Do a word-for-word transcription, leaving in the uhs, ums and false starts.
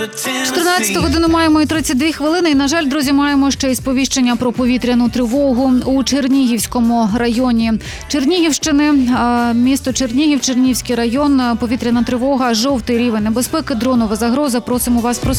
чотирнадцята годину маємо і тридцять дві хвилини. І, на жаль, друзі, маємо ще й сповіщення про повітряну тривогу у Чернігівському районі Чернігівщини. Місто Чернігів, Чернігівський район, повітряна тривога, жовтий рівень небезпеки, дронова загроза. Просимо вас про